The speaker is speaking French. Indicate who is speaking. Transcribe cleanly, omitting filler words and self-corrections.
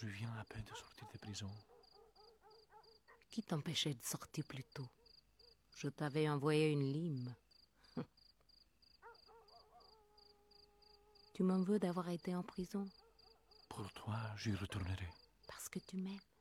Speaker 1: Je viens à peine de sortir de prison.
Speaker 2: Qui t'empêchait de sortir plus tôt? Je t'avais envoyé une lime. Tu m'en veux d'avoir été en prison?
Speaker 1: Pour toi, j'y retournerai.
Speaker 2: Parce que tu m'aimes.